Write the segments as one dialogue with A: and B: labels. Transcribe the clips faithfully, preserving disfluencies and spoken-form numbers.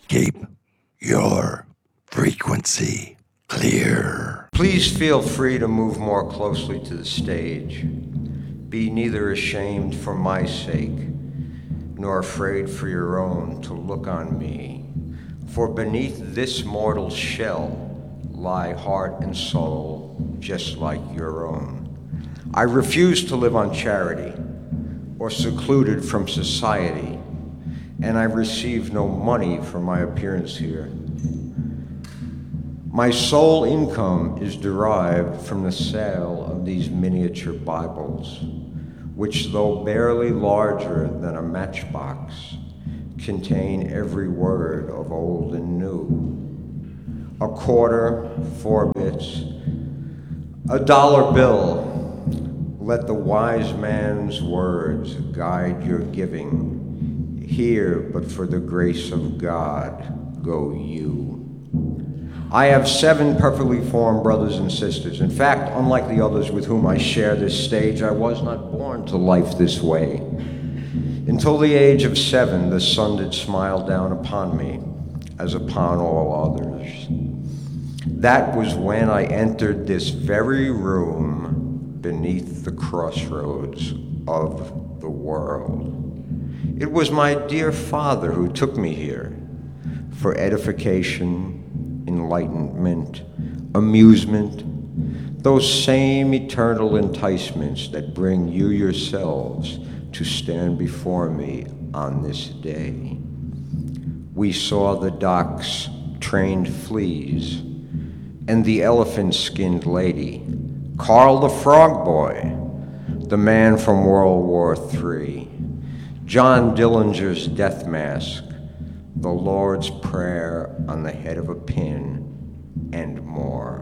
A: Keep your frequency clear.
B: Please feel free to move more closely to the stage. Be neither ashamed for my sake, nor afraid for your own to look on me. For beneath this mortal shell lie heart and soul just like your own. I refuse to live on charity or secluded from society, and I receive no money for my appearance here. My sole income is derived from the sale of these miniature Bibles, which, though barely larger than a matchbox, contain every word of old and new. A quarter, four bits, a dollar bill. Let the wise man's words guide your giving. Here, but for the grace of God, go you. I have seven perfectly formed brothers and sisters. In fact, unlike the others with whom I share this stage, I was not born to life this way. Until the age of seven, the sun did smile down upon me, as upon all others. That was when I entered this very room beneath the crossroads of the world. It was my dear Father who took me here for edification, enlightenment, amusement, those same eternal enticements that bring you yourselves to stand before me on this day. We saw the docks trained fleas and the elephant-skinned lady, Carl the Frog Boy, the man from World War Three, John Dillinger's death mask, the Lord's Prayer on the head of a pin, and more.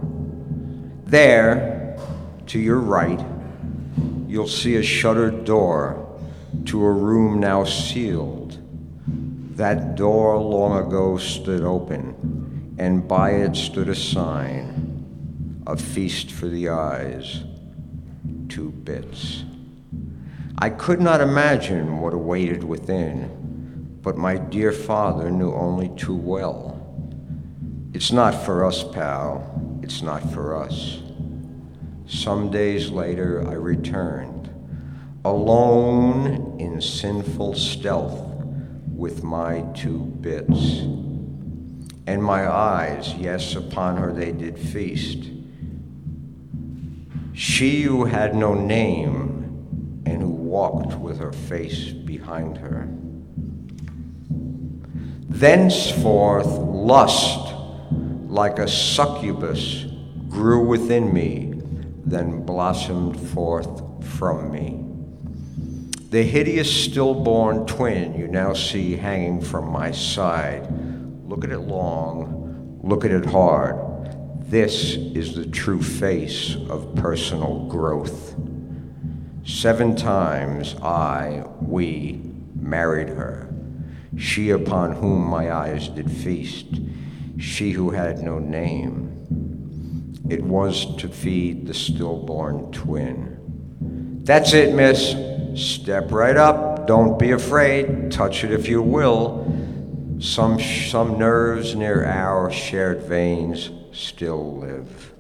B: There, to your right, you'll see a shuttered door to a room now sealed. That door long ago stood open, and by it stood a sign, a feast for the eyes, two bits. I could not imagine what awaited within, but my dear Father knew only too well. It's not for us, pal, it's not for us. Some days later I returned, alone in sinful stealth with my two bits. And my eyes, yes, upon her they did feast. She who had no name and who walked with her face behind her. Thenceforth, lust, like a succubus, grew within me, then blossomed forth from me. The hideous stillborn twin you now see hanging from my side. Look at it long, look at it hard. This is the true face of personal growth. Seven times I, we, married her, she upon whom my eyes did feast, she who had no name. It was to feed the stillborn twin. That's it, miss. Step right up, don't be afraid, touch it if you will. Some, some nerves near our shared veins still live.